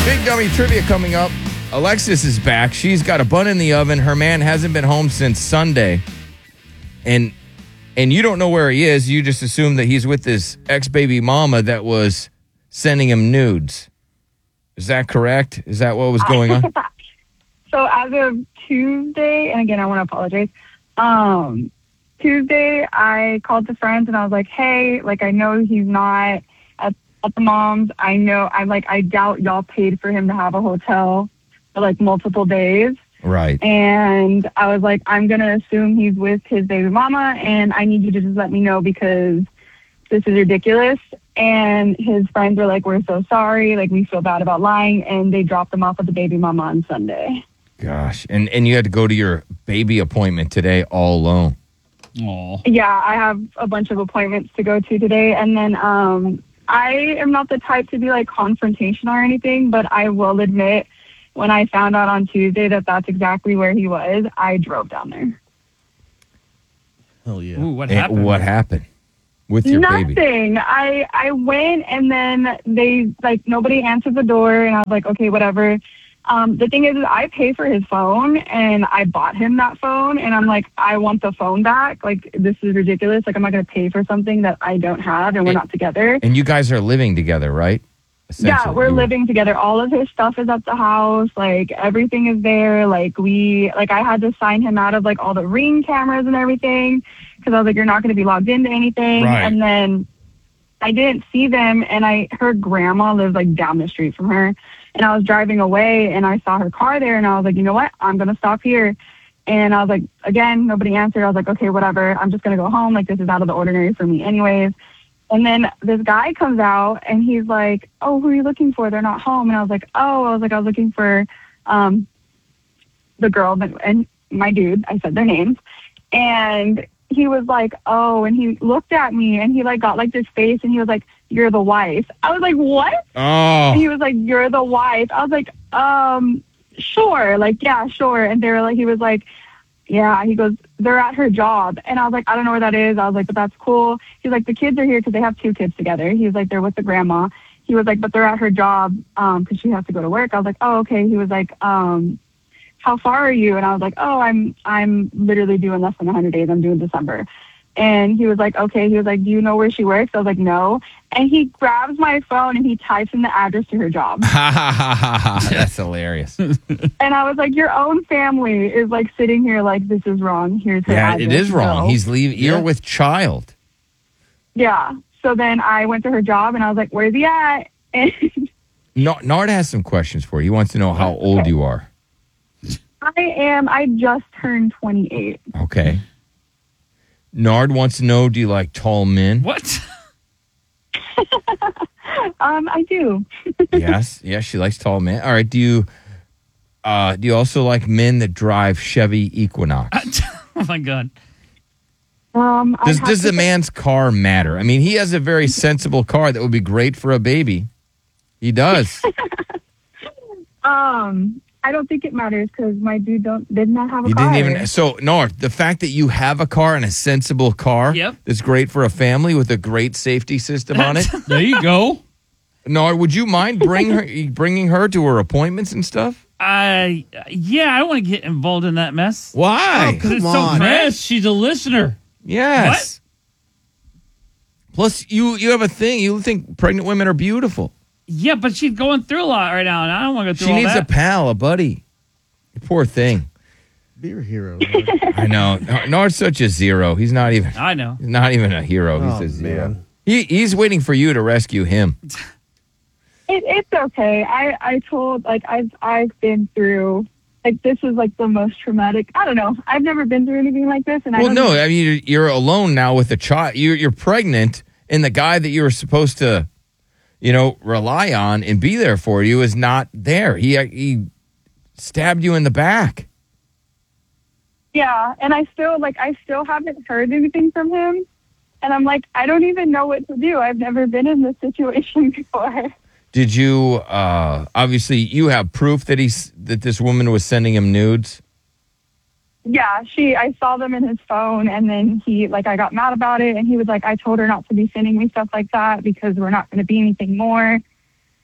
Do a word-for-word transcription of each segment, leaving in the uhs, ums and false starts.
Big Dummy Trivia coming up. Alexis is back. She's got a bun in the oven. Her man hasn't been home since Sunday. And and you don't know where he is. You just assume that he's with his ex-baby mama that was sending him nudes. Is that correct? Is that what was going on? So as of Tuesday, and again, I want to apologize. Um, Tuesday, I called the friends and I was like, hey, like, I know he's not at, at the mom's. I know, I'm like, I doubt y'all paid for him to have a hotel for like multiple days. Right. And I was like, I'm going to assume he's with his baby mama, and I need you to just let me know because this is ridiculous. And his friends were like, we're so sorry. Like, we feel bad about lying. And they dropped him off at the baby mama on Sunday. Gosh. And and you had to go to your baby appointment today all alone. Aww. Yeah, I have a bunch of appointments to go to today. And then um, I am not the type to be like confrontational or anything, but I will admit when I found out on Tuesday that that's exactly where he was, I drove down there. Hell yeah. Ooh, what And happened? what happened with your Nothing. baby? I I went and then they like nobody answered the door and I was like, okay, whatever. Um, the thing is, is I pay for his phone and I bought him that phone and I'm like, I want the phone back. Like, this is ridiculous. Like, I'm not going to pay for something that I don't have and we're And- not together. And you guys are living together, right? Yeah, Essentially, we're you- living together. All of his stuff is at the house. Like, everything is there. Like, we, like, I had to sign him out of, like, all the Ring cameras and everything because I was like, you're not going to be logged into anything. Right. And then I didn't see them, and I, her grandma lives, like, down the street from her. And I was driving away, and I saw her car there, and I was like, you know what? I'm going to stop here. And I was like, again, nobody answered. I was like, okay, whatever. I'm just going to go home. Like, this is out of the ordinary for me anyways. And then this guy comes out and he's like, oh, who are you looking for? They're not home. And I was like, oh, I was like, I was looking for um, the girl that, and my dude. I said their names. And he was like, oh, and he looked at me and he like got like this face and he was like, you're the wife. I was like, what? Oh. And he was like, you're the wife. I was like, um, sure. Like, yeah, sure. And they were like, he was like, yeah, he goes, they're at her job. And I was like, I don't know where that is. I was like, but that's cool. He's like, the kids are here because they have two kids together. He was like, they're with the grandma. He was like, but they're at her job um, because she has to go to work. I was like, oh, okay. He was like, um, how far are you? And I was like, oh, I'm I'm literally doing less than one hundred days. I'm doing December. And he was like, okay. He was like, do you know where she works? I was like, no. And he grabs my phone and he types in the address to her job. That's hilarious. And I was like, your own family is like sitting here like, this is wrong. Here's her Yeah, address. it is wrong. No. He's leaving. You're Yeah. with child. Yeah. So then I went to her job and I was like, where's he at? And No, Nard has some questions for you. He wants to know how old Okay. you are. I am, I just turned twenty-eight. Okay. Nard wants to know, do you like tall men? What? Um, I do. Yes. Yes, she likes tall men. All right. Do you uh, do you also like men that drive Chevy Equinox? Oh, my God. Um, I'd Does have does to the say- man's car matter? I mean, he has a very sensible car that would be great for a baby. He does. Um, I don't think it matters because my dude don't did not have a You car. didn't even. So, Nard, the fact that you have a car and a sensible car Yep. that's great for a family with a great safety system on it. There you go. Nard, would you mind bring her, bringing her to her appointments and stuff? I yeah, I don't want to get involved in that mess. Why? Because it's Come so on. fresh. She's a listener. Yes. Plus, you you have a thing. You think pregnant women are beautiful. Yeah, but she's going through a lot right now, and I don't want to go through She all needs that. a pal, a buddy. Poor thing. Be your hero. I know. Nard's such a zero. He's not even. I know. He's not even a hero. He's Oh, a zero. man. He he's waiting for you to rescue him. It, it's okay. I, I told, like, I've, I've been through, like, this is, like, the most traumatic. I don't know. I've never been through anything like this. And I Well, don't no. even- I mean, you're, you're alone now with a child. You're you're pregnant, and the guy that you were supposed to, you know, rely on and be there for you is not there. He he stabbed you in the back. Yeah. And I still, like, I still haven't heard anything from him. And I'm like, I don't even know what to do. I've never been in this situation before. Did you? Uh, obviously, you have proof that he's that this woman was sending him nudes. Yeah, she, I saw them in his phone, and then he, like, I got mad about it, and he was like, I told her not to be sending me stuff like that because we're not going to be anything more.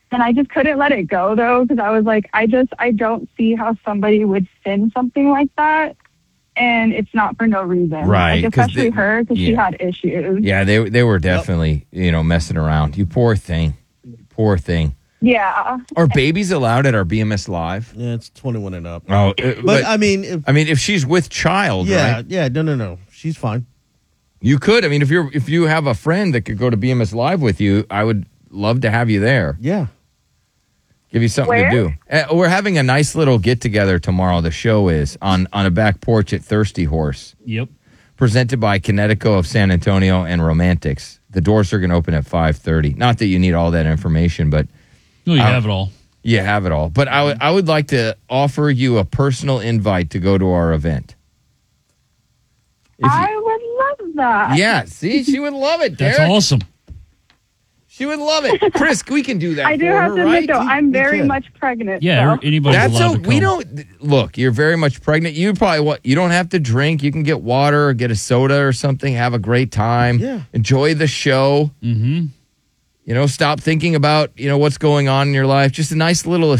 And I just couldn't let it go, though, because I was like, I just, I don't see how somebody would send something like that. And it's not for no reason. Right, Like, 'cause especially they- her, because she yeah. had issues. Yeah, they they were definitely, you know, messing around. You poor thing. Poor thing. Yeah. Are babies allowed at our B M S Live? Yeah, it's twenty-one and up. Oh, uh, But, but, I mean, if, I mean, if she's with child, yeah, right? yeah, no, no, no. She's fine. You could. I mean, if you're if you have a friend that could go to B M S Live with you, I would love to have you there. Yeah. Give you something Where? to do. Uh, we're having a nice little get together tomorrow. The show is on on a back porch at Thirsty Horse, Yep. presented by Connecticut of San Antonio and Romantics. The doors are going to open at five thirty. Not that you need all that information, but No, you Uh, have it all. you have it all. But I would I would like to offer you a personal invite to go to our event. If you- I would love that. yeah, see, she would love it, That's Derek. awesome. She would love it. Chris, we can do that I do for have her, to right? admit, though, You- I'm you very can. much pregnant. Yeah, so. anybody's That's allowed a, to come. we don't look. You're very much pregnant. You probably what you don't have to drink. You can get water or get a soda or something. Have a great time. Yeah. Enjoy the show. Mm-hmm. You know, stop thinking about you know what's going on in your life. Just a nice little